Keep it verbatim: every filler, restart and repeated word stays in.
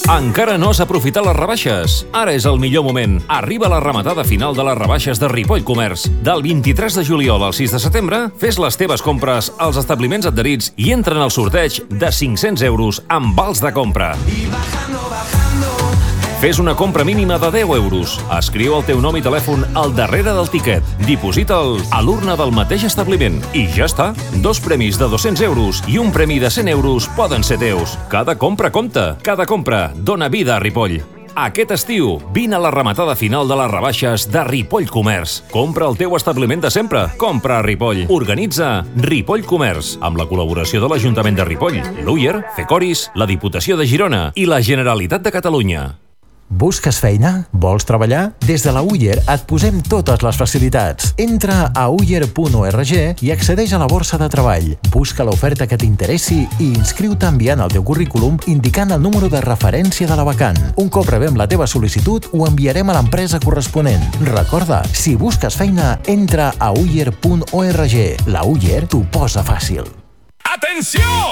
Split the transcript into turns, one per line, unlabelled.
Encara no has aprofitat les rebaixes? Ara és el millor moment. Arriba la rematada final de les rebaixes de Ripoll Comerç. Del vint-i-tres de juliol al sis de setembre, fes les teves compres als establiments adherits i entra en el sorteig de cinc-cents euros amb vals de compra. Fes una compra mínima de deu euros. Escriu el teu nom i telèfon al darrere del tiquet. Diposita'l a l'urna del mateix establiment. I ja està. Dos premis de dos-cents euros i un premi de cent euros poden ser teus. Cada compra compta. Cada compra dona vida a Ripoll. Aquest estiu, vine a la rematada final de les rebaixes de Ripoll Comerç. Compra el teu establiment de sempre. Compra a Ripoll. Organitza Ripoll Comerç, amb la col·laboració de l'Ajuntament de Ripoll, l'Uller, Fecoris, la Diputació de Girona i la Generalitat de Catalunya.
Busques feina? Vols treballar? Des de la Uller et posem totes les facilitats. Entra a uller punt org i accedeix a la borsa de treball. Busca l'oferta que t'interessi i inscriu-te enviant el teu currículum indicant el número de referència de la vacant. Un cop rebem la teva sol·licitud, ho enviarem a l'empresa corresponent. Recorda, si busques feina, entra a uller punt org. La Uller t'ho posa fàcil.
¡Atención!